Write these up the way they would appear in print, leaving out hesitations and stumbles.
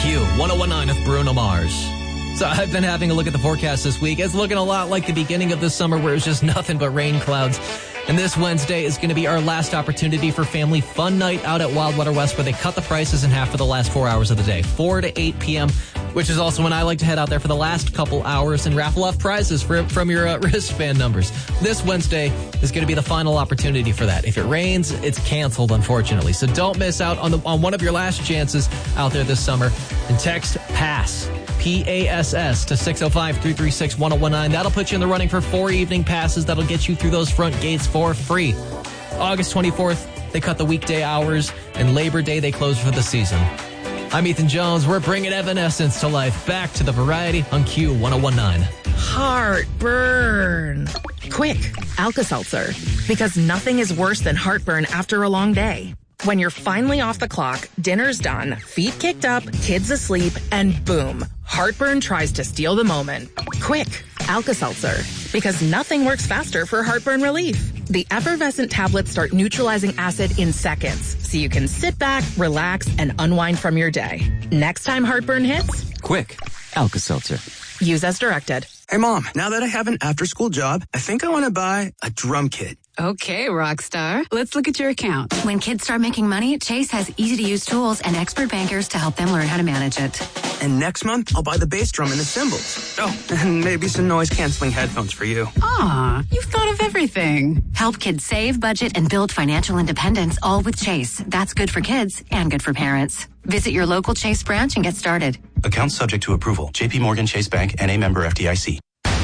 Q 1019 with Bruno Mars. So I've been having a look at the forecast this week. It's looking a lot like the beginning of the summer where it's just nothing but rain clouds. And this Wednesday is going to be our last opportunity for family fun night out at Wildwater West, where they cut the prices in half for the last 4 hours of the day, 4 to 8 p.m., which is also when I like to head out there for the last couple hours and raffle off prizes from your wristband numbers. This Wednesday is going to be the final opportunity for that. If it rains, it's canceled, unfortunately. So don't miss out on one of your last chances out there this summer. And text PASS. PASS to 605-336-1019. That'll put you in the running for 4 evening passes. That'll get you through those front gates for free. August 24th, they cut the weekday hours, and Labor Day, they close for the season. I'm Ethan Jones. We're bringing Evanescence to life. Back to the variety on Q 1019. Heartburn. Quick, Alka-Seltzer. Because nothing is worse than heartburn after a long day. When you're finally off the clock, dinner's done, feet kicked up, kids asleep, and boom, heartburn tries to steal the moment. Quick, Alka-Seltzer. Because nothing works faster for heartburn relief. The effervescent tablets start neutralizing acid in seconds, so you can sit back, relax, and unwind from your day. Next time heartburn hits, quick, Alka-Seltzer. Use as directed. Hey, Mom, now that I have an after-school job, I think I want to buy a drum kit. Okay, Rockstar. Let's look at your account. When kids start making money, Chase has easy-to-use tools and expert bankers to help them learn how to manage it. And next month, I'll buy the bass drum and the cymbals. Oh, and maybe some noise-canceling headphones for you. Aw, you've thought of everything. Help kids save, budget, and build financial independence, all with Chase. That's good for kids and good for parents. Visit your local Chase branch and get started. Account subject to approval. J.P. Morgan Chase Bank, N.A. member FDIC.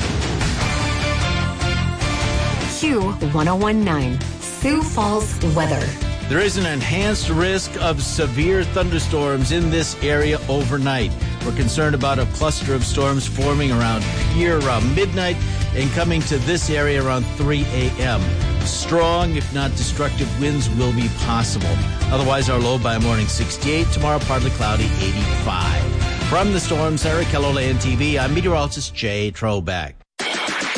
Q 1019. Sioux Falls weather. There is an enhanced risk of severe thunderstorms in this area overnight. We're concerned about a cluster of storms forming around here around midnight and coming to this area around 3 a.m. Strong, if not destructive, winds will be possible. Otherwise, our low by morning 68. Tomorrow, partly cloudy, 85. From the storms, Eric Kelloland TV, I'm meteorologist Jay Troback.